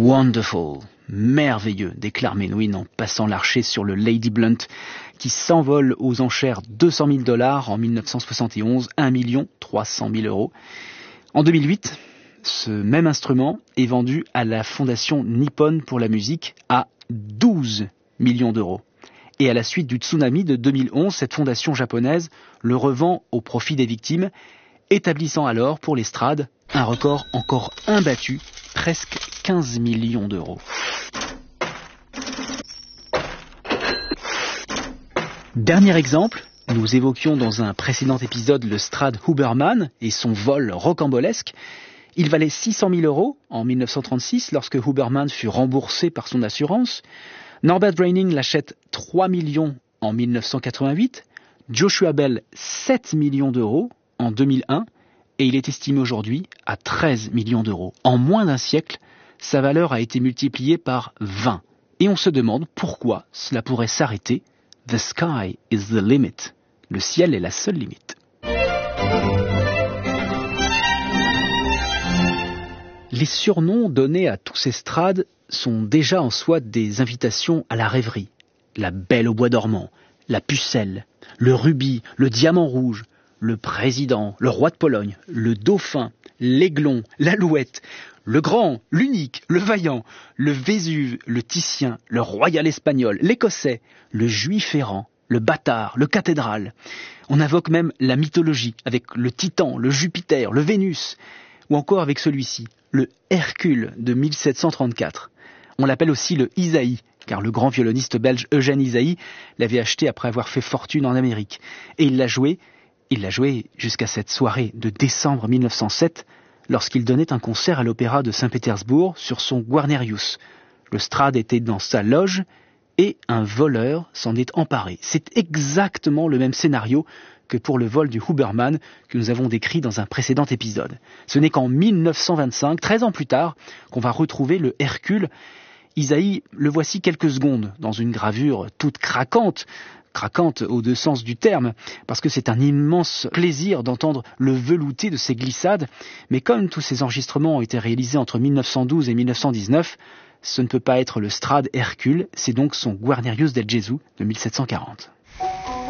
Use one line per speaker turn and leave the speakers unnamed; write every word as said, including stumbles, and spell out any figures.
Wonderful, merveilleux, déclare Menuhin en passant l'archet sur le Lady Blunt, qui s'envole aux enchères deux cent mille dollars en dix-neuf cent soixante et onze, un million trois cent mille euros. En deux mille huit, ce même instrument est vendu à la Fondation Nippon pour la musique à douze millions d'euros. Et à la suite du tsunami de deux mille onze, cette fondation japonaise le revend au profit des victimes, établissant alors pour l'estrade un record encore imbattu, presque quinze millions d'euros. Dernier exemple, nous évoquions dans un précédent épisode le Strad Huberman et son vol rocambolesque. Il valait six cent mille euros en dix-neuf cent trente-six lorsque Huberman fut remboursé par son assurance. Norbert Braining l'achète trois millions en dix-neuf cent quatre-vingt-huit, Joshua Bell sept millions d'euros en deux mille un et il est estimé aujourd'hui à treize millions d'euros. En moins d'un siècle, sa valeur a été multipliée par vingt. Et on se demande pourquoi cela pourrait s'arrêter. The sky is the limit. Le ciel est la seule limite. Les surnoms donnés à tous ces strades sont déjà en soi des invitations à la rêverie. La Belle au bois dormant, la Pucelle, le Rubis, le Diamant rouge, le Président, le Roi de Pologne, le Dauphin, l'Aiglon, l'Alouette, le Grand, l'Unique, le Vaillant, le Vésuve, le Titien, le Royal Espagnol, l'Écossais, le Juif errant, le Bâtard, le Cathédrale. On invoque même la mythologie avec le Titan, le Jupiter, le Vénus, ou encore avec celui-ci, le Hercule de mille sept cent trente-quatre. On l'appelle aussi le Isaïe, car le grand violoniste belge Eugène Isaïe l'avait acheté après avoir fait fortune en Amérique. Et il l'a joué, il l'a joué jusqu'à cette soirée de décembre dix-neuf cent sept, lorsqu'il donnait un concert à l'Opéra de Saint-Pétersbourg sur son Guarnerius. Le Strad était dans sa loge et un voleur s'en est emparé. C'est exactement le même scénario que pour le vol du Huberman que nous avons décrit dans un précédent épisode. Ce n'est qu'en dix-neuf cent vingt-cinq, treize ans plus tard, qu'on va retrouver le Hercule. Isaïe, le voici quelques secondes dans une gravure toute craquante, craquante aux deux sens du terme, parce que c'est un immense plaisir d'entendre le velouté de ses glissades, mais comme tous ces enregistrements ont été réalisés entre dix-neuf cent douze et dix-neuf cent dix-neuf, ce ne peut pas être le Strad Hercule, c'est donc son Guarnerius del Gesù de mille sept cent quarante.